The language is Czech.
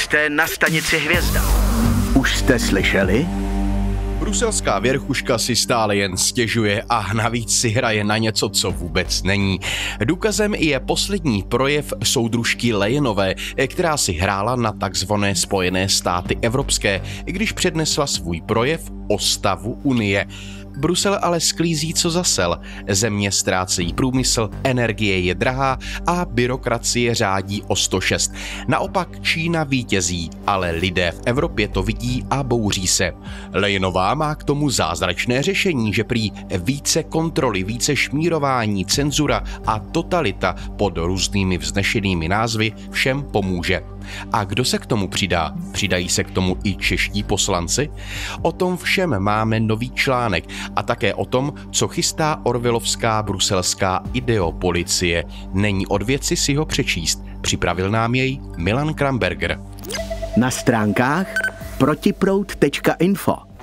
Jste na stanici Hvězda. Už jste slyšeli? Bruselská věrchuška si stále jen stěžuje a navíc si hraje na něco, co vůbec není. Důkazem je poslední projev soudružky Leyenové, která si hrála na takzvané Spojené státy evropské, když přednesla svůj projev o stavu Unie. Brusel ale sklízí co zasel. Země ztrácejí průmysl, energie je drahá a byrokracie řádí o 106. Naopak Čína vítězí, ale lidé v Evropě to vidí a bouří se. Leyenová má k tomu zázračné řešení, že prý více kontroly, více šmírování, cenzura a totalita pod různými vznešenými názvy všem pomůže. A kdo se k tomu přidá? Přidají se k tomu i čeští poslanci? O tom všem máme nový článek a také o tom, co chystá orwellovská bruselská ideopolicie. Není od věci si ho přečíst. Připravil nám jej Milan Kramberger. Na stránkách protiproud.info